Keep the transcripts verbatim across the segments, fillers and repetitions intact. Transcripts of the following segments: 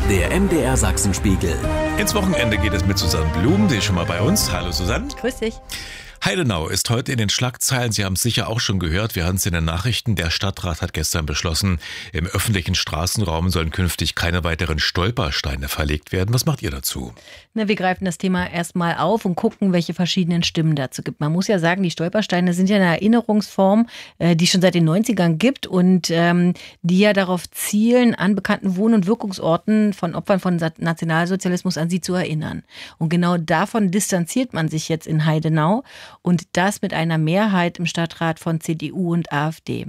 Der M D R Sachsenspiegel. Ins Wochenende geht es mit Susanne Blum, die ist schon mal bei uns. Hallo Susanne. Grüß dich. Heidenau ist heute in den Schlagzeilen. Sie haben es sicher auch schon gehört. Wir haben es in den Nachrichten. Der Stadtrat hat gestern beschlossen, im öffentlichen Straßenraum sollen künftig keine weiteren Stolpersteine verlegt werden. Was macht ihr dazu? Na, wir greifen das Thema erstmal auf und gucken, welche verschiedenen Stimmen dazu gibt. Man muss ja sagen, die Stolpersteine sind ja eine Erinnerungsform, äh, die es schon seit den neunzigern gibt und ähm, die ja darauf zielen, an bekannten Wohn- und Wirkungsorten von Opfern von Nationalsozialismus an sie zu erinnern. Und genau davon distanziert man sich jetzt in Heidenau. Und das mit einer Mehrheit im Stadtrat von C D U und AfD.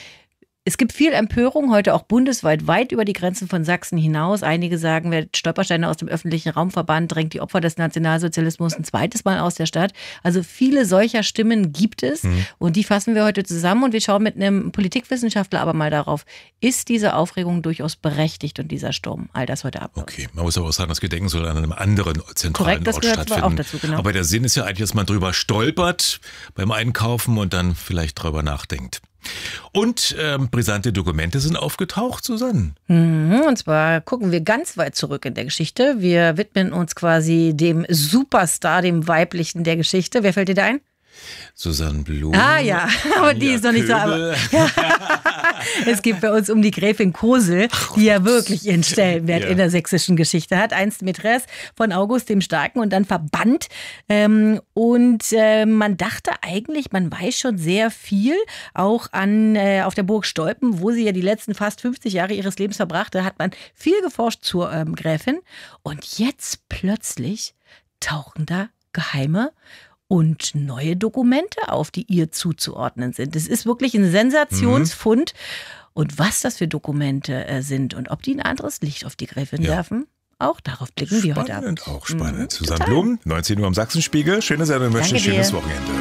Es gibt viel Empörung, heute auch bundesweit, weit über die Grenzen von Sachsen hinaus. Einige sagen, wer Stolpersteine aus dem öffentlichen Raum verbannt, drängt die Opfer des Nationalsozialismus ein zweites Mal aus der Stadt. Also viele solcher Stimmen gibt es mhm. und die fassen wir heute zusammen und wir schauen mit einem Politikwissenschaftler aber mal darauf, ist diese Aufregung durchaus berechtigt und dieser Sturm? All das heute ab. Okay, man muss aber auch sagen, das Gedenken soll an einem anderen zentralen Korrekt, das Ort gehört stattfinden. Auch dazu, genau. Aber der Sinn ist ja eigentlich, dass man drüber stolpert beim Einkaufen und dann vielleicht drüber nachdenkt. Und ähm, brisante Dokumente sind aufgetaucht, Susanne. Und zwar gucken wir ganz weit zurück in der Geschichte. Wir widmen uns quasi dem Superstar, dem Weiblichen der Geschichte. Wer fällt dir da ein? Susanne Blum. Ah ja, aber Anja die ist noch nicht Köbel. so. Aber, ja. Es geht bei uns um die Gräfin Kosel, die ja wirklich ihren Stellenwert ja. in der sächsischen Geschichte hat. Einst Mätresse von August dem Starken und dann verbannt. Ähm, und äh, man dachte eigentlich, man weiß schon sehr viel, auch an äh, auf der Burg Stolpen, wo sie ja die letzten fast fünfzig Jahre ihres Lebens verbrachte, hat man viel geforscht zur ähm, Gräfin. Und jetzt plötzlich tauchen da geheime und neue Dokumente auf, die ihr zuzuordnen sind. Es ist wirklich ein Sensationsfund. Mhm. Und was das für Dokumente äh, sind und ob die ein anderes Licht auf die Gräfin ja. werfen, auch darauf blicken spannend, wir heute Abend. Auch spannend. Mhm, Susanne total. Blum, neunzehn Uhr am Sachsenspiegel. Schöne Sendung, wünsche ein schönes dir. Wochenende.